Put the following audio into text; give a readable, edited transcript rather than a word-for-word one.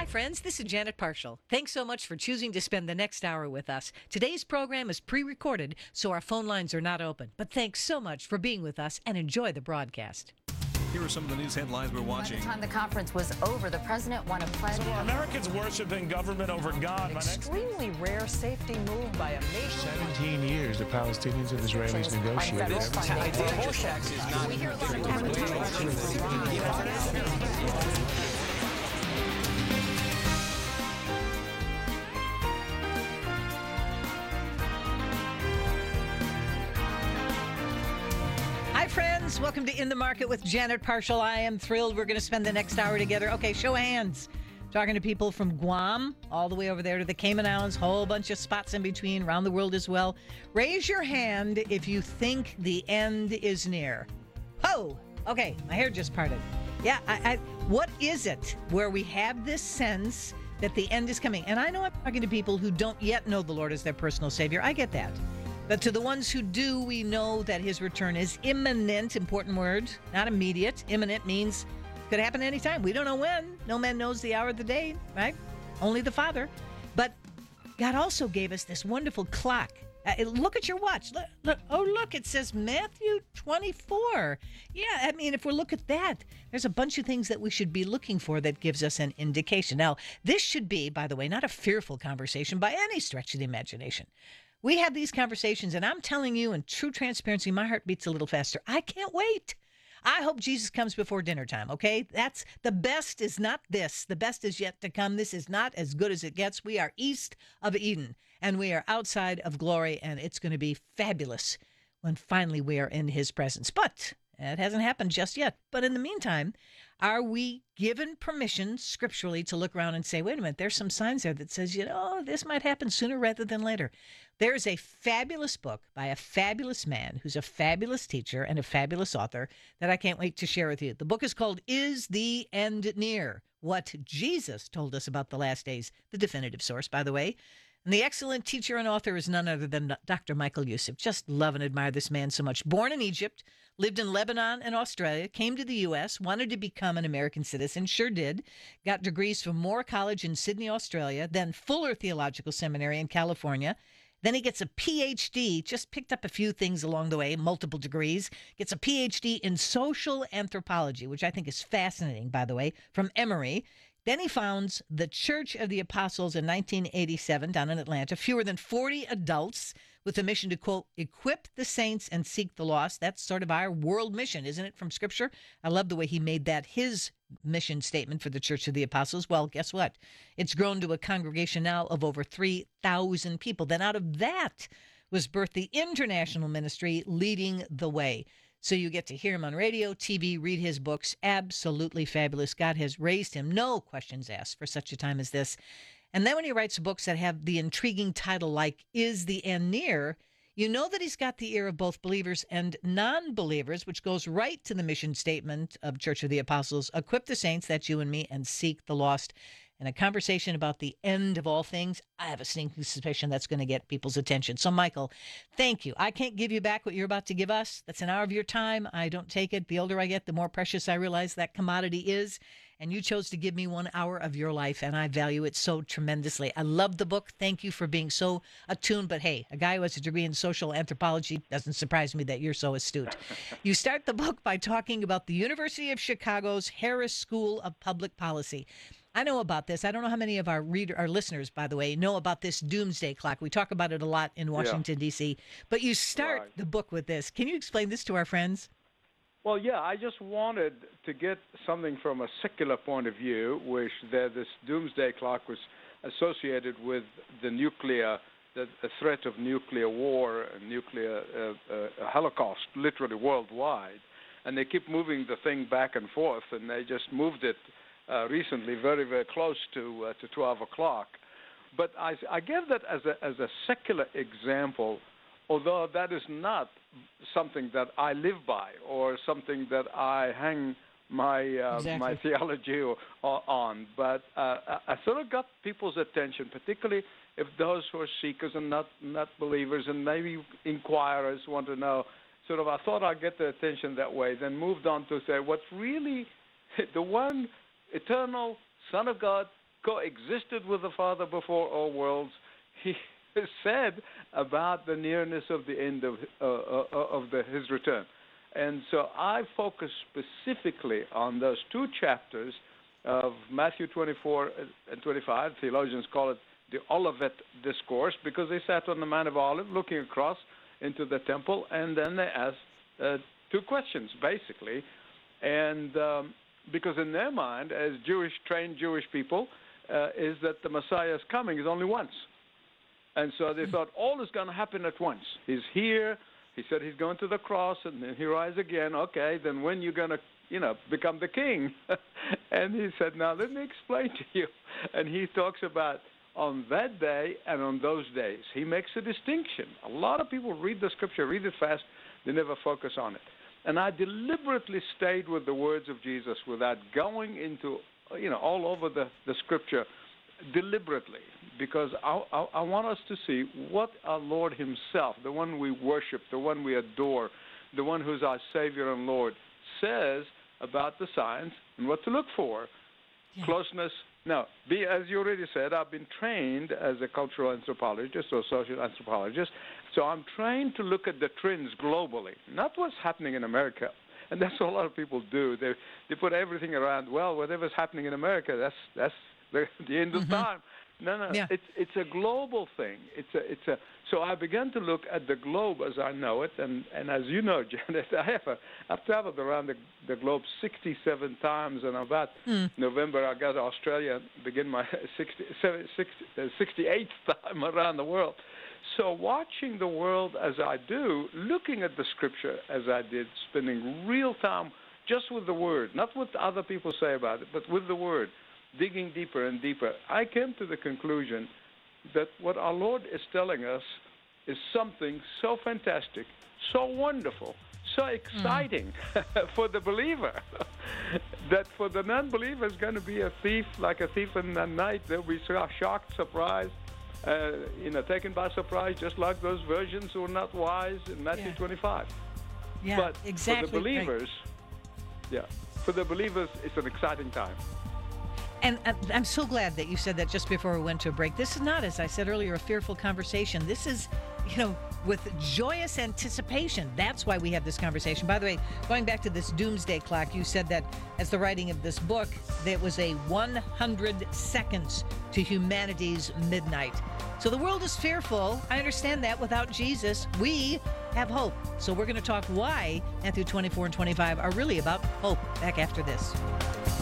friends. This is Janet Parshall. Thanks so much for choosing to spend the next hour with us. Today's program is pre-recorded, so our phone lines are not open. But thanks so much for being with us and enjoy the broadcast. Here are some of the news headlines we're watching. By the time the conference was over, the president won a pledge. So are Americans worshiping government over God? An extremely rare safety move by a nation. 17 years the Palestinians and Israelis negotiated. Hi, friends. Welcome to In the Market with Janet Parshall. I am thrilled we're going to spend the next hour together. Okay, show of hands. Talking to people from Guam all the way over there to the Cayman Islands, whole bunch of spots in between, around the world as well. Raise your hand if you think the end is near. Oh, okay, my hair just parted. Yeah, what is it where we have this sense that the end is coming? And I know I'm talking to people who don't yet know the Lord as their personal Savior. I get that. But to the ones who do, we know that his return is imminent. Important word, not immediate. Imminent means could happen anytime. We don't know when. No man knows the hour of the day, right? Only the Father. But God also gave us this wonderful clock. Look at your watch. Look. Oh, look, it says Matthew 24. Yeah, I mean, if we look at that, there's a bunch of things that we should be looking for that gives us an indication. Now, this should be, by the way, not a fearful conversation by any stretch of the imagination. We have these conversations, and I'm telling you in true transparency, my heart beats a little faster. I can't wait. I hope Jesus comes before dinner time, okay? That's the best is not this. The best is yet to come. This is not as good as it gets. We are east of Eden, and we are outside of glory, and it's going to be fabulous when finally we are in his presence. But it hasn't happened just yet. But in the meantime, are we given permission scripturally to look around and say, wait a minute, there's some signs there that says, this might happen sooner rather than later. There's a fabulous book by a fabulous man who's a fabulous teacher and a fabulous author that I can't wait to share with you. The book is called Is the End Near? What Jesus told us about the last days, the definitive source, by the way. And the excellent teacher and author is none other than Dr. Michael Youssef. Just love and admire this man so much. Born in Egypt, lived in Lebanon and Australia, came to the U.S., wanted to become an American citizen, sure did, got degrees from Moore College in Sydney, Australia, then Fuller Theological Seminary in California. Then he gets a Ph.D., just picked up a few things along the way, multiple degrees, gets a Ph.D. in social anthropology, which I think is fascinating, by the way, from Emory. Then he founds the Church of the Apostles in 1987 down in Atlanta, fewer than 40 adults with a mission to, quote, equip the saints and seek the lost. That's sort of our world mission, isn't it, from Scripture? I love the way he made that his mission statement for the Church of the Apostles. Well, guess what? It's grown to a congregation now of over 3,000 people. Then out of that was birthed the international ministry, Leading the Way. So you get to hear him on radio, TV, read his books. Absolutely fabulous. God has raised him, no questions asked, for such a time as this. And then when he writes books that have the intriguing title like Is the End Near?, you know that he's got the ear of both believers and non-believers, which goes right to the mission statement of Church of the Apostles, equip the saints, that's you and me, and seek the lost. And a conversation about the end of all things, I have a sneaking suspicion that's going to get people's attention. So, Michael, thank you. I can't give you back what you're about to give us. That's an hour of your time. I don't take it. The older I get, the more precious I realize that commodity is. And you chose to give me 1 hour of your life, and I value it so tremendously. I love the book. Thank you for being so attuned. But hey, a guy who has a degree in social anthropology doesn't surprise me that you're so astute. You start the book by talking about the University of Chicago's Harris School of Public Policy. I know about this. I don't know how many of our listeners, by the way, know about this doomsday clock. We talk about it a lot in Washington, D.C. But you start the book with this. Can you explain this to our friends? Well, yeah, I just wanted to get something from a secular point of view, which this doomsday clock was associated with the threat of nuclear war and nuclear holocaust, literally worldwide. And they keep moving the thing back and forth, and they just moved it recently very, very close to 12 o'clock. But I give that as a secular example, although that is not something that I live by or something that I hang my theology on. But I sort of got people's attention, particularly if those who are seekers and not believers and maybe inquirers want to know. Sort of I thought I'd get their attention that way, then moved on to say what's really the one eternal Son of God, coexisted with the Father before all worlds. He said about the nearness of the end of his return. And so I focus specifically on those two chapters of Matthew 24 and 25. Theologians call it the Olivet Discourse because they sat on the Mount of Olives looking across into the temple, and then they asked two questions, basically. And because in their mind, as trained Jewish people, is that the Messiah's coming is only once. And so they thought all is going to happen at once. He's here. He said he's going to the cross, and then he rises again. Okay, then when you're going to, become the king? And he said, now let me explain to you. And he talks about on that day and on those days. He makes a distinction. A lot of people read the scripture, read it fast, they never focus on it. And I deliberately stayed with the words of Jesus without going into, all over the scripture deliberately, because I want us to see what our Lord himself, the one we worship, the one we adore, the one who's our Savior and Lord, says about the signs and what to look for. Yeah. Closeness. Now, as you already said, I've been trained as a cultural anthropologist or social anthropologist, so I'm trained to look at the trends globally, not what's happening in America. And that's what a lot of people do. They put everything around, well, whatever's happening in America, that's the end of time. No, yeah. It's a global thing. So I began to look at the globe as I know it, and as you know, Janet, I've traveled around the globe 67 times, and about November I got to Australia, begin my 68th time around the world. So watching the world as I do, looking at the scripture as I did, spending real time just with the word, not what other people say about it, but with the word, digging deeper and deeper, I came to the conclusion that what our Lord is telling us is something so fantastic, so wonderful, so exciting for the believer, that for the non-believer is going to be a thief, like a thief in the night. They'll be shocked, surprised, taken by surprise, just like those virgins who were not wise in Matthew 25. Yeah, but exactly. For the believers, for the believers, it's an exciting time. And I'm so glad that you said that just before we went to a break. This is not, as I said earlier, a fearful conversation. This is, with joyous anticipation. That's why we have this conversation. By the way, going back to this doomsday clock, you said that as the writing of this book, there was a 100 seconds to humanity's midnight. So the world is fearful. I understand that. Without Jesus, we have hope. So we're going to talk why Matthew 24 and 25 are really about hope. Back after this.